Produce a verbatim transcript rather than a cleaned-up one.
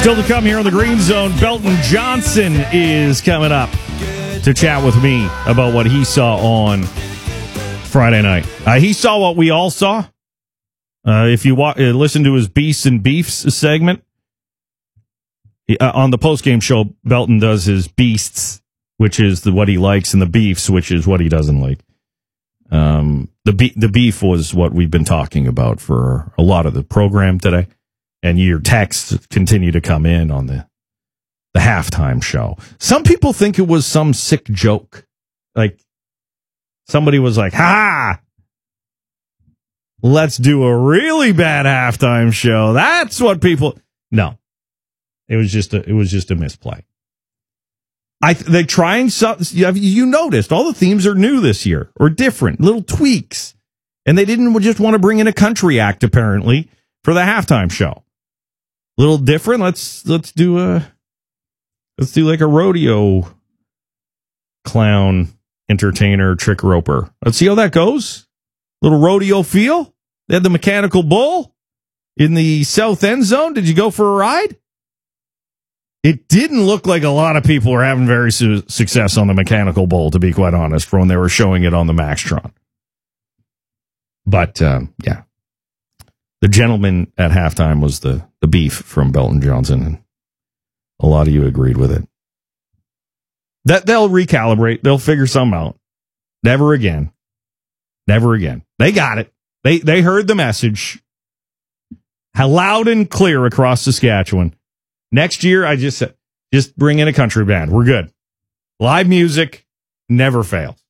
Still to come here on the Green Zone, Belton Johnson is coming up to chat with me about what he saw on Friday night. Uh, he saw what we all saw. Uh, if you wa- uh, listen to his Beasts and Beefs segment, he, uh, on the postgame show, Belton does his Beasts, which is the, what he likes, and the Beefs, which is what he doesn't like. Um, the be- the beef was what we've been talking about for a lot of the program today. And your texts continue to come in on the the halftime show. Some people think it was some sick joke. Like, somebody was like, ha! Let's do a really bad halftime show. That's what people... No. It was just a, it was just a misplay. I They're trying something... You noticed, all the themes are new this year, or different, little tweaks. And they didn't just want to bring in a country act, apparently, for the halftime show. Little different. Let's let's do a let's do like a rodeo clown entertainer trick roper. Let's see how that goes. Little rodeo feel. They had the mechanical bull in the south end zone. Did you go for a ride? It didn't look like a lot of people were having very su- success on the mechanical bull, to be quite honest, for when they were showing it on the Maxtron. But um, yeah. The gentleman at halftime was the, the beef from Belton Johnson, and a lot of you agreed with it. That they'll recalibrate, they'll figure something out. Never again. Never again. They got it. They they heard the message. How loud and clear across Saskatchewan. Next year, I just said, just bring in a country band. We're good. Live music never fails.